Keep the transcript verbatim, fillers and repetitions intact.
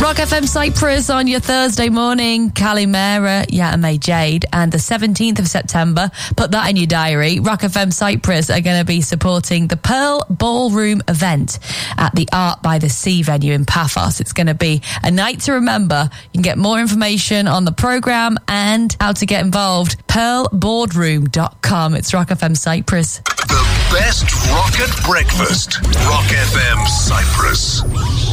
Rock F M Cyprus on your Thursday morning. Kalimera, Yatame Jade, and the seventeenth of September. Put that in your diary. Rock F M Cyprus are going to be supporting the Pearl Ballroom event at the Art by the Sea venue in Paphos. It's going to be a night to remember. You can get more information on the programme and how to get involved. pearl boardroom dot com. It's Rock F M Cyprus. The best rock at breakfast. Rock F M Cyprus.